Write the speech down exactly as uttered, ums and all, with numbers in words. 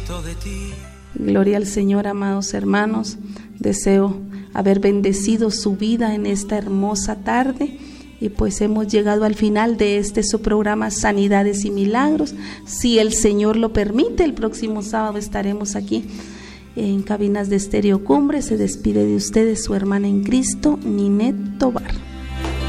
Gloria al Señor, amados hermanos. Deseo haber bendecido su vida en esta hermosa tarde. Y pues hemos llegado al final de este su programa Sanidades y Milagros. Si el Señor lo permite, el próximo sábado estaremos aquí en Cabinas de Estéreo Cumbre. Se despide de ustedes su hermana en Cristo, Ninet Tobar.